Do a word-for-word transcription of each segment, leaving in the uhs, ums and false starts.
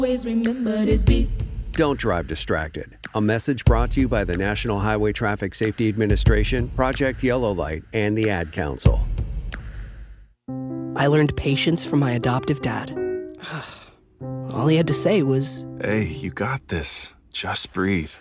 Always remember this beat. Don't drive distracted. A message brought to you by the National Highway Traffic Safety Administration, Project Yellow Light, and the Ad Council. I learned patience from my adoptive dad. All he had to say was, "Hey, you got this. Just breathe."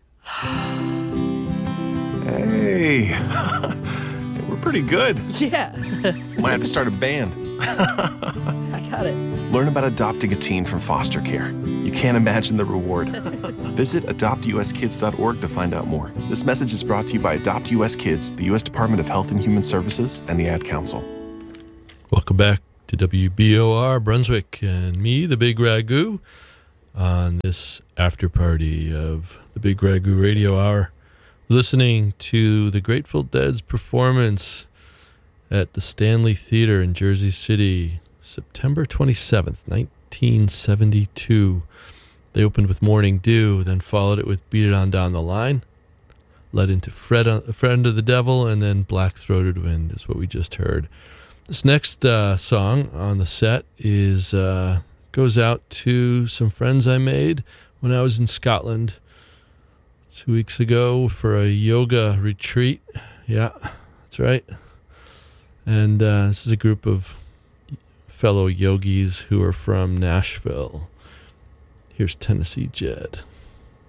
Hey, we're pretty good. Yeah. Might have to start a band. I got it. Learn about adopting a teen from foster care. You can't imagine the reward. Visit adopt u s kids dot org to find out more. This message is brought to you by Adopt U S Kids, the U S Department of Health and Human Services, and the Ad Council. Welcome back to W B O R Brunswick and me, the Big Ragu, on this after party of the Big Ragu Radio Hour, listening to the Grateful Dead's performance at the Stanley Theater in Jersey City, September twenty-seventh, nineteen seventy-two. They opened with Morning Dew, then followed it with Beat It On Down the Line, led into Fred, Friend of the Devil, and then Black Throated Wind is what we just heard. This next uh, song on the set is uh, goes out to some friends I made when I was in Scotland two weeks ago for a yoga retreat. Yeah, that's right. And uh, this is a group of fellow yogis who are from Nashville. Here's Tennessee Jed.